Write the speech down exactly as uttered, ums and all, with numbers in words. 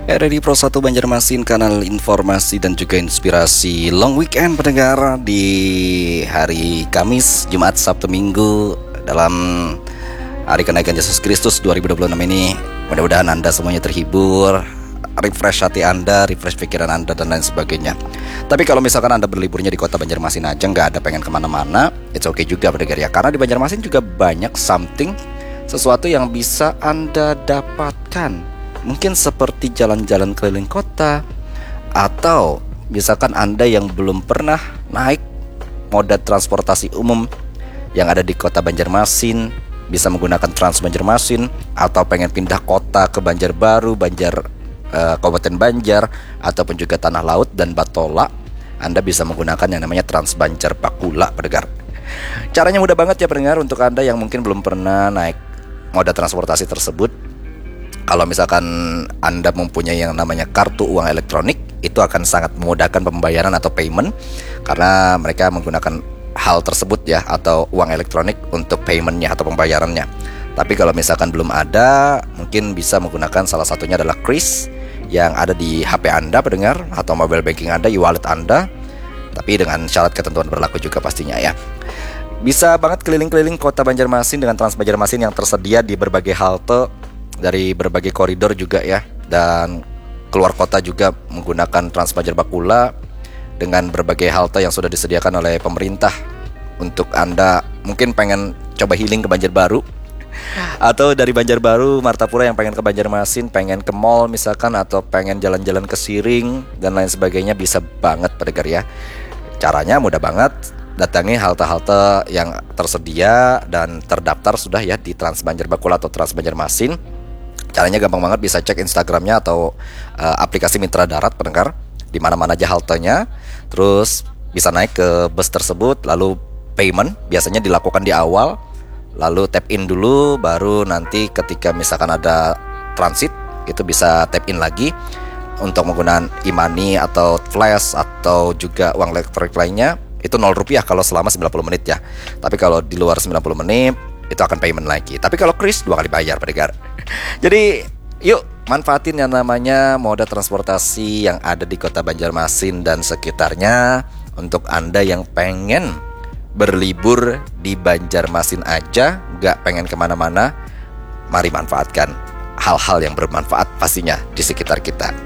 R R I Pro satu Banjarmasin, kanal informasi dan juga inspirasi long weekend pendengar di hari Kamis, Jumat, Sabtu, Minggu dalam hari kenaikan Yesus Kristus dua ribu dua puluh enam ini. Mudah-mudahan Anda semuanya terhibur, refresh hati Anda, refresh pikiran Anda dan lain sebagainya. Tapi kalau misalkan Anda berliburnya di kota Banjarmasin aja, nggak ada pengen kemana-mana, it's okay juga pendengar ya. Karena di Banjarmasin juga banyak something, sesuatu yang bisa Anda dapatkan. Mungkin seperti jalan-jalan keliling kota, atau misalkan Anda yang belum pernah naik moda transportasi umum yang ada di kota Banjarmasin, bisa menggunakan Trans Banjarmasin, atau pengen pindah kota ke Banjarbaru, Banjar eh, Kabupaten Banjar, ataupun juga Tanah Laut dan Batola, Anda bisa menggunakan yang namanya Trans Banjar Bakula pendengar. Caranya mudah banget ya pendengar, untuk Anda yang mungkin belum pernah naik moda transportasi tersebut. Kalau misalkan Anda mempunyai yang namanya kartu uang elektronik, itu akan sangat memudahkan pembayaran atau payment, karena mereka menggunakan hal tersebut ya, atau uang elektronik untuk paymentnya atau pembayarannya. Tapi kalau misalkan belum ada, mungkin bisa menggunakan salah satunya adalah Kris yang ada di H P Anda pendengar, atau mobile banking Anda, e-wallet Anda. Tapi dengan syarat ketentuan berlaku juga pastinya ya. Bisa banget keliling-keliling kota Banjarmasin dengan Trans Banjarmasin yang tersedia di berbagai halte, dari berbagai koridor juga ya, dan keluar kota juga menggunakan Trans Banjar Bakula dengan berbagai halte yang sudah disediakan oleh pemerintah. Untuk Anda mungkin pengen coba healing ke Banjarbaru, atau dari Banjarbaru, Martapura yang pengen ke Banjarmasin, pengen ke mall misalkan, atau pengen jalan-jalan ke Siring dan lain sebagainya, bisa banget pendengar ya. Caranya mudah banget, datangi halte-halte yang tersedia dan terdaftar sudah ya di Trans Banjar Bakula atau Trans Banjarmasin. Caranya gampang banget, bisa cek Instagramnya atau uh, aplikasi Mitra Darat pendengar, di mana-mana aja haltenya. Terus bisa naik ke bus tersebut, lalu payment biasanya dilakukan di awal, lalu tap in dulu, baru nanti ketika misalkan ada transit itu bisa tap in lagi untuk menggunakan e-money atau flash atau juga uang elektronik lainnya. Itu nol rupiah kalau selama sembilan puluh menit ya. Tapi kalau di luar sembilan puluh menit itu akan payment lagi. Tapi kalau Kris dua kali bayar pendengar. Jadi yuk manfaatin yang namanya moda transportasi yang ada di kota Banjarmasin dan sekitarnya. Untuk Anda yang pengen berlibur di Banjarmasin aja, gak pengen kemana-mana, mari manfaatkan hal-hal yang bermanfaat pastinya di sekitar kita.